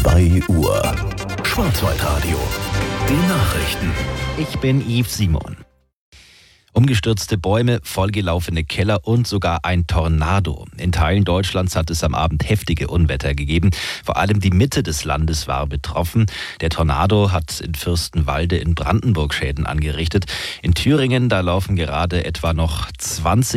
2 Uhr. Schwarzwaldradio. Die Nachrichten. Ich bin Yves Simon. Umgestürzte Bäume, vollgelaufene Keller und sogar ein Tornado. In Teilen Deutschlands hat es am Abend heftige Unwetter gegeben. Vor allem die Mitte des Landes war betroffen. Der Tornado hat in Fürstenwalde in Brandenburg Schäden angerichtet. In Thüringen, da laufen gerade etwa noch 20